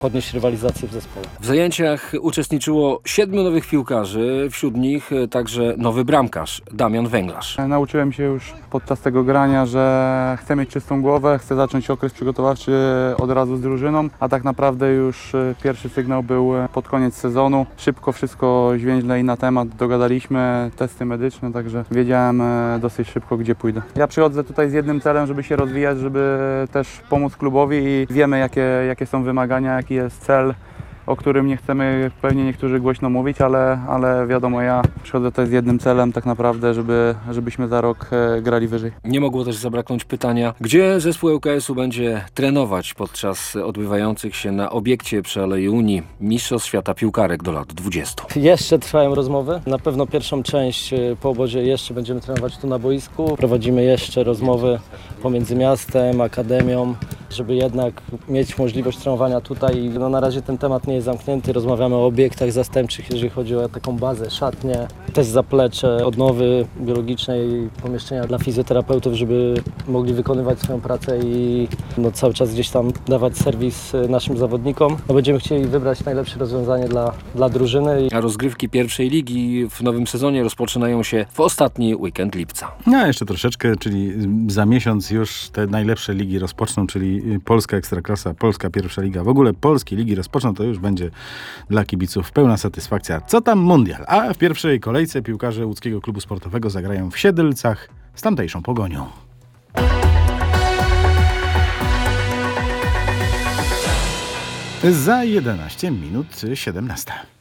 podnieść rywalizację w zespole. W zajęciach uczestniczyło 7 nowych piłkarzy, wśród nich także nowy bramkarz Damian Węglarz. Nauczyłem się już podczas tego grania, że chcę mieć czystą głowę, chcę zacząć okres przygotowawczy od razu z drużyną, a tak naprawdę już pierwszy sygnał był pod koniec sezonu. Szybko wszystko zwięźle i na temat dogadaliśmy, testy medyczne, także wiedziałem dosyć szybko, gdzie pójdę. Ja przychodzę tutaj z jednym celem, żeby się rozwijać, żeby też pomóc klubowi i wiemy, jakie są wymagania, jaki jest cel, o którym nie chcemy pewnie niektórzy głośno mówić, ale wiadomo, ja przychodzę tutaj z jednym celem tak naprawdę, żebyśmy za rok grali wyżej. Nie mogło też zabraknąć pytania, gdzie zespół ŁKS-u będzie trenować podczas odbywających się na obiekcie przy Alei Unii Mistrzostw Świata Piłkarek do lat 20. Jeszcze trwają rozmowy. Na pewno pierwszą część po obozie jeszcze będziemy trenować tu na boisku. Prowadzimy jeszcze rozmowy pomiędzy miastem, akademią, żeby jednak mieć możliwość trenowania tutaj. Na razie ten temat nie jest zamknięty. Rozmawiamy o obiektach zastępczych, jeżeli chodzi o taką bazę, szatnię, też zaplecze, odnowy biologicznej, pomieszczenia dla fizjoterapeutów, żeby mogli wykonywać swoją pracę i cały czas gdzieś tam dawać serwis naszym zawodnikom. Będziemy chcieli wybrać najlepsze rozwiązanie dla drużyny. A rozgrywki pierwszej ligi w nowym sezonie rozpoczynają się w ostatni weekend lipca. No jeszcze troszeczkę, czyli za miesiąc już te najlepsze ligi rozpoczną, czyli Polska Ekstraklasa, Polska Pierwsza Liga. W ogóle polskie ligi rozpoczną, to już będzie dla kibiców pełna satysfakcja. Co tam mundial? A w pierwszej kolejce piłkarze łódzkiego klubu sportowego zagrają w Siedlcach z tamtejszą Pogonią. Za 11 minut 17.